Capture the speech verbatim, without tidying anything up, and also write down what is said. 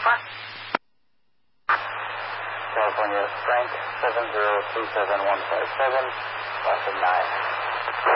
California, Frank, seven zero two seven one five seven, Boston nine.